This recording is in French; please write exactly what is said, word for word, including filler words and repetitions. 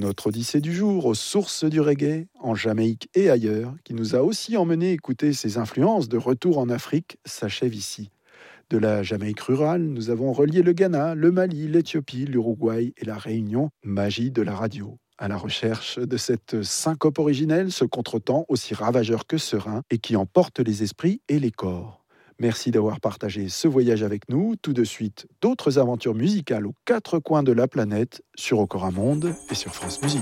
Notre odyssée du jour aux sources du reggae, en Jamaïque et ailleurs, qui nous a aussi emmené écouter ses influences de retour en Afrique, s'achève ici. De la Jamaïque rurale, nous avons relié le Ghana, le Mali, l'Éthiopie, l'Uruguay et la Réunion, magie de la radio. À la recherche de cette syncope originelle, ce contretemps aussi ravageur que serein et qui emporte les esprits et les corps. Merci d'avoir partagé ce voyage avec nous. Tout de suite, d'autres aventures musicales aux quatre coins de la planète sur Okora Monde et sur France Musique.